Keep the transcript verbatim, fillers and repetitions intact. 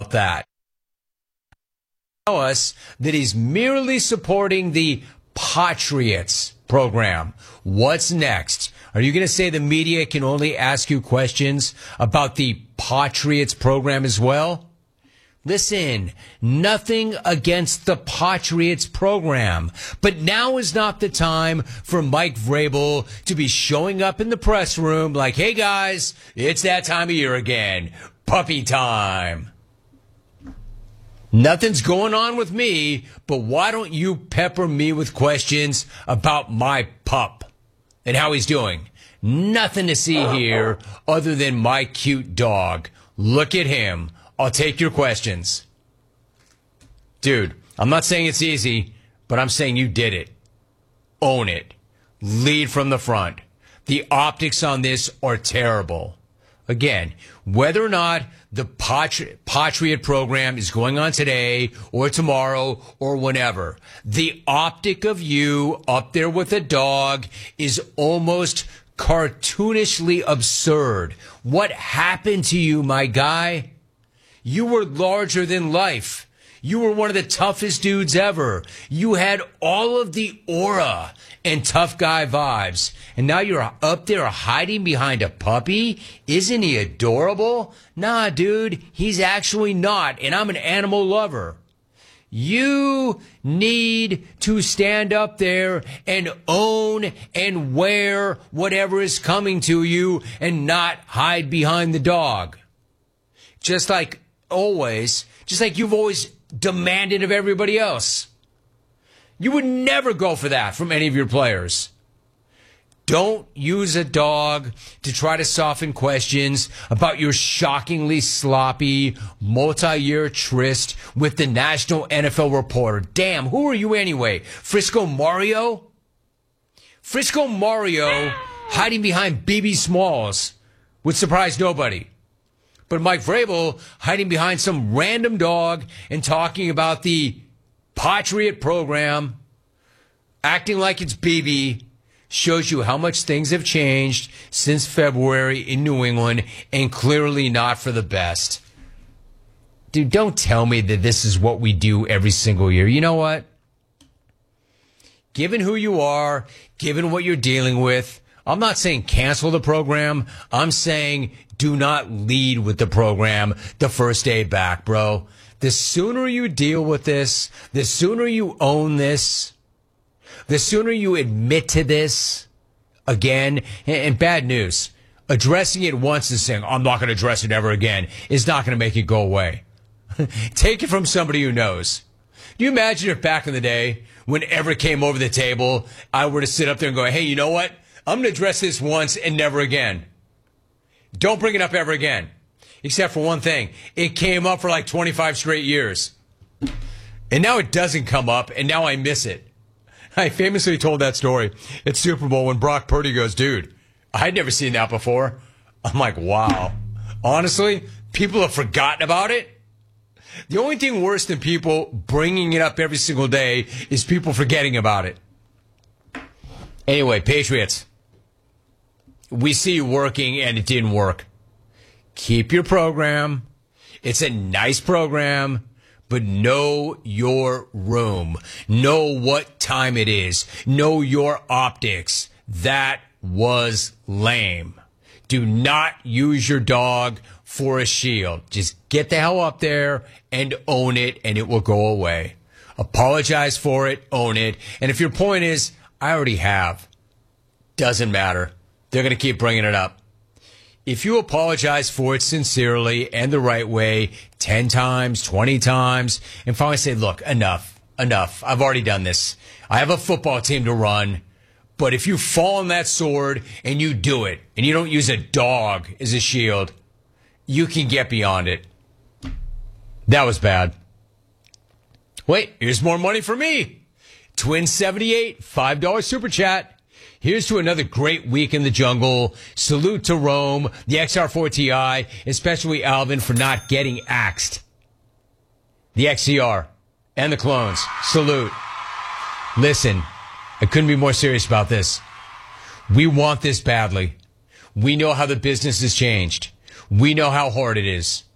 about that. Tell us that he's merely supporting the Patriots program. What's next? Are you going to say the media can only ask you questions about the Patriots program as well? Listen, nothing against the Patriots program, but now is not the time for Mike Vrabel to be showing up in the press room like, hey guys, it's that time of year again, puppy time. Nothing's going on with me, but why don't you pepper me with questions about my pup and how he's doing? Nothing to see here other than my cute dog. Look at him. I'll take your questions. Dude, I'm not saying it's easy, but I'm saying you did it. Own it. Lead from the front. The optics on this are terrible. Again, whether or not the Patri- Patriot program is going on today or tomorrow or whenever, the optic of you up there with a dog is almost cartoonishly absurd. What happened to you, my guy? You were larger than life. You were one of the toughest dudes ever. You had all of the aura and tough guy vibes. And now you're up there hiding behind a puppy? Isn't he adorable? Nah, dude, he's actually not. And I'm an animal lover. You need to stand up there and own and wear whatever is coming to you and not hide behind the dog. Just like always, just like you've always demanded of everybody else. You would never go for that from any of your players. Don't use a dog to try to soften questions about your shockingly sloppy multi-year tryst with the National N F L reporter. Damn, who are you anyway? Frisco Mario? Frisco Mario hiding behind B B Smalls would surprise nobody. But Mike Vrabel hiding behind some random dog and talking about the Patriot program, acting like it's B B, shows you how much things have changed since February in New England, and clearly not for the best. Dude, don't tell me that this is what we do every single year. You know what? Given who you are, given what you're dealing with, I'm not saying cancel the program. I'm saying do not lead with the program the first day back, bro. The sooner you deal with this, the sooner you own this, the sooner you admit to this again. And bad news, addressing it once and saying, I'm not going to address it ever again, is not going to make it go away. Take it from somebody who knows. Do you imagine if back in the day, whenever it came over the table, I were to sit up there and go, hey, you know what? I'm going to address this once and never again. Don't bring it up ever again. Except for one thing. It came up for like twenty-five straight years. And now it doesn't come up, and now I miss it. I famously told that story at Super Bowl when Brock Purdy goes, dude, I'd never seen that before. I'm like, wow. Honestly, people have forgotten about it. The only thing worse than people bringing it up every single day is people forgetting about it. Anyway, Patriots. We see you working, and it didn't work. Keep your program. It's a nice program, but know your room. Know what time it is. Know your optics. That was lame. Do not use your dog for a shield. Just get the hell up there and own it, and it will go away. Apologize for it, own it. And if your point is, I already have, doesn't matter. They're going to keep bringing it up. If you apologize for it sincerely and the right way ten times, twenty times, and finally say, look, enough, enough. I've already done this. I have a football team to run. But if you fall on that sword and you do it, and you don't use a dog as a shield, you can get beyond it. That was bad. Wait, here's more money for me. Twin seventy-eight, five dollar super chat. Here's to another great week in the jungle. Salute to Rome, the X R four T I, especially Alvin for not getting axed. The X C R and the clones. Salute. Listen, I couldn't be more serious about this. We want this badly. We know how the business has changed. We know how hard it is.